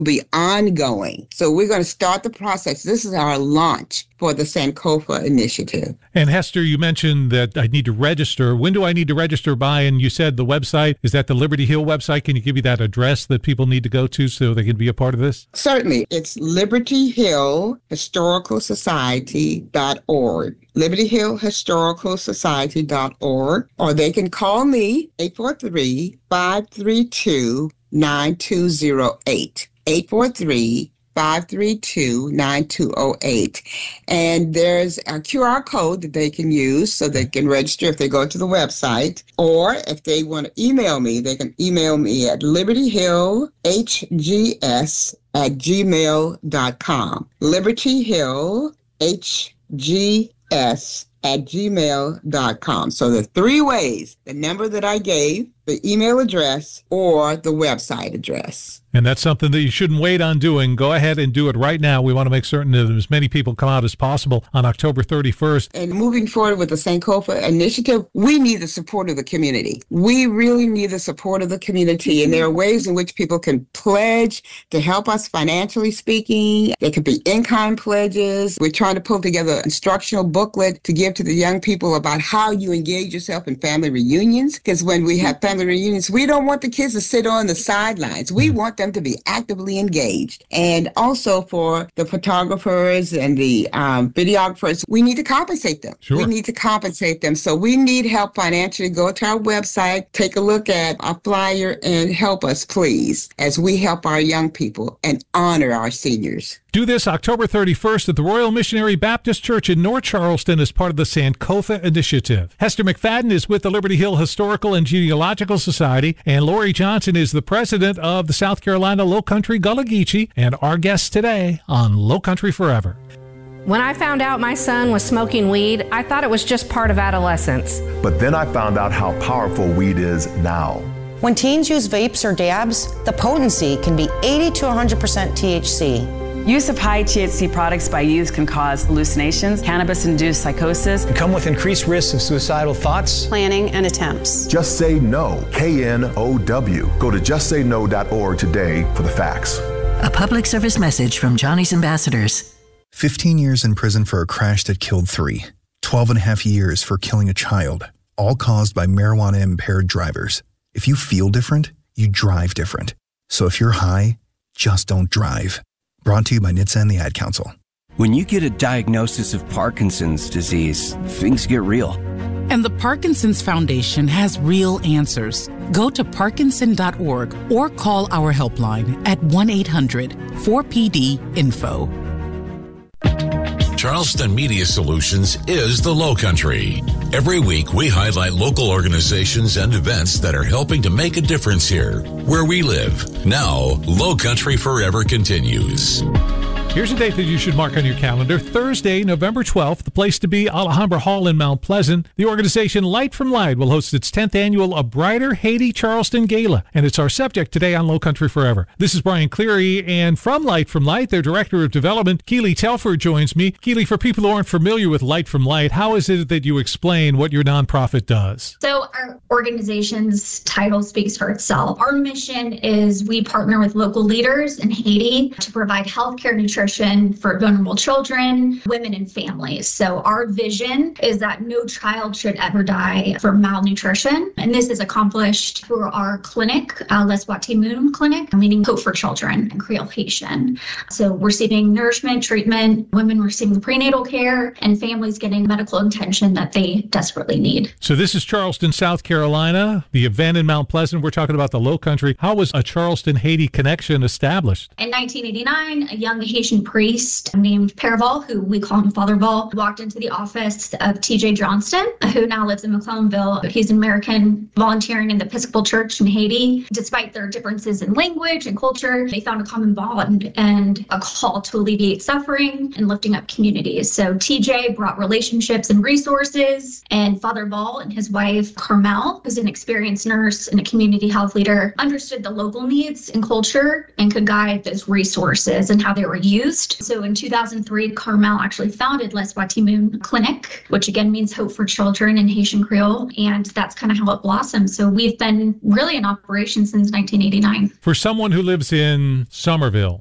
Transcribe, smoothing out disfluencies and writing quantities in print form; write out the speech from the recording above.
be ongoing. So we're going to start the process. This is our launch for the Sankofa initiative. And Hester, you mentioned that I need to register. When do I need to register by? And you said the website, is that the Liberty Hill website? Can you give me that address that people need to go to so they can be a part of this? Certainly. It's LibertyHillHistoricalSociety.org. LibertyHillHistoricalSociety.org, or they can call me 843-532-9208. 843-532-9208. And there's a QR code that they can use so they can register if they go to the website. Or if they want to email me, they can email me at libertyhillhgs@gmail.com. libertyhillhgs@gmail.com. So the three ways: the number that I gave, the email address, or the website address. And that's something that you shouldn't wait on doing. Go ahead and do it right now. We want to make certain that as many people come out as possible on October 31st. And moving forward with the Sankofa initiative, we need the support of the community. We really need the support of the community. And there are ways in which people can pledge to help us financially speaking. There could be in-kind pledges. We're trying to pull together an instructional booklet to give to the young people about how you engage yourself in family reunions. Because when we have family reunions, we don't want the kids to sit on the sidelines. We want them to be actively engaged. And also for the photographers and the videographers, we need to compensate them. Sure. We need to compensate them. So we need help financially. Go to our website, take a look at our flyer, and help us, please, as we help our young people and honor our seniors. Do this October 31st at the Royal Missionary Baptist Church in North Charleston as part of the Sankofa Initiative. Hester McFadden is with the Liberty Hill Historical and Genealogical Society, and Lori Johnson is the president of the South Carolina Low Country Gullah Geechee, and our guest today on Low Country Forever. When I found out my son was smoking weed, I thought it was just part of adolescence. But then I found out how powerful weed is now. When teens use vapes or dabs, the potency can be 80 to 100% THC. Use of high THC products by youth can cause hallucinations, cannabis-induced psychosis, and come with increased risks of suicidal thoughts, planning, and attempts. Just Say No, KNOW. Go to justsayno.org today for the facts. A public service message from Johnny's Ambassadors. 15 years in prison for a crash that killed 3. 12 and a half years for killing a child, all caused by marijuana-impaired drivers. If you feel different, you drive different. So if you're high, just don't drive. Brought to you by NHTSA and the Ad Council. When you get a diagnosis of Parkinson's disease, things get real. And the Parkinson's Foundation has real answers. Go to Parkinson.org or call our helpline at 1-800-4PD-INFO. Charleston Media Solutions is the Low Country. Every week, we highlight local organizations and events that are helping to make a difference here, where we live. Now, Low Country Forever continues. Here's a date that you should mark on your calendar. Thursday, November 12th, the place to be, Alhambra Hall in Mount Pleasant. The organization Light from Light will host its 10th annual A Brighter Haiti Charleston Gala, and it's our subject today on Low Country Forever. This is Brian Cleary, and from Light, their Director of Development, Keely Telford, joins me. Keely, for people who aren't familiar with Light from Light, how is it that you explain what your nonprofit does? So our organization's title speaks for itself. Our mission is we partner with local leaders in Haiti to provide healthcare, nutrition for vulnerable children, women, and families. So our vision is that no child should ever die from malnutrition. And this is accomplished through our clinic, L'Espoir Timoun Clinic, meaning Hope for Children in Creole Haitian. So receiving nourishment, treatment, women receiving prenatal care, and families getting medical attention that they desperately need. So this is Charleston, South Carolina, the event in Mount Pleasant. We're talking about the Low Country. How was a Charleston-Haiti connection established? In 1989, a young Haitian priest named Père Vol, who we call him Father Vol, walked into the office of T.J. Johnston, who now lives in McClellanville. He's an American volunteering in the Episcopal Church in Haiti. Despite their differences in language and culture, they found a common bond and a call to alleviate suffering and lifting up communities. So T.J. brought relationships and resources, and Father Vol and his wife, Carmel, who's an experienced nurse and a community health leader, understood the local needs and culture and could guide those resources and how they were used used. So in 2003, Carmel actually founded L'Espoir Timoun Clinic, which again means hope for children in Haitian Creole. And that's kind of how it blossomed. So we've been really in operation since 1989. For someone who lives in Somerville